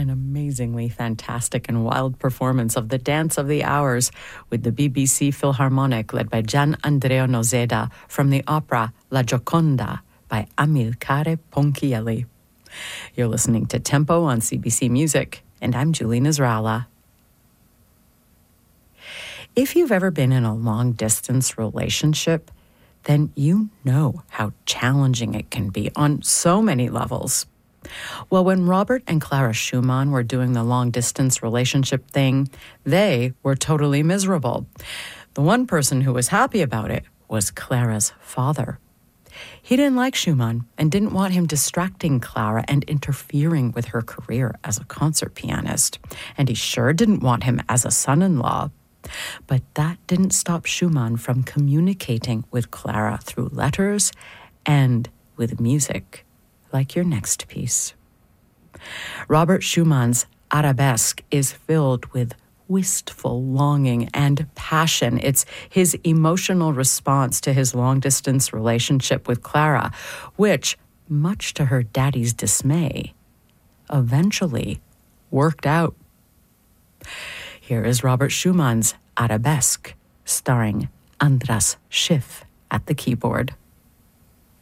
an amazingly fantastic and wild performance of the Dance of the Hours with the BBC Philharmonic led by Gian Andrea Nozeda from the opera La Gioconda by Amilcare Ponchielli. You're listening to Tempo on CBC Music, and I'm Julie Nasrallah. If you've ever been in a long-distance relationship, then you know how challenging it can be on so many levels. Well, when Robert and Clara Schumann were doing the long-distance relationship thing, they were totally miserable. The one person who was happy about it was Clara's father. He didn't like Schumann and didn't want him distracting Clara and interfering with her career as a concert pianist. And he sure didn't want him as a son-in-law. But that didn't stop Schumann from communicating with Clara through letters and with music, like your next piece. Robert Schumann's Arabesque is filled with wistful longing and passion. It's his emotional response to his long-distance relationship with Clara, which, much to her daddy's dismay, eventually worked out. Here is Robert Schumann's Arabesque, starring Andras Schiff at the keyboard.